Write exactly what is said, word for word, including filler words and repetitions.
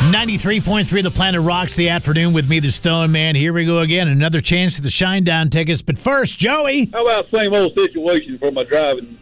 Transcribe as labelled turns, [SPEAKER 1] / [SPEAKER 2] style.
[SPEAKER 1] ninety-three point three The Planet rocks the afternoon with me, the Stone Man. Here we go again. Another chance to the Shinedown tickets. But first, Joey.
[SPEAKER 2] How about same old situation for my driving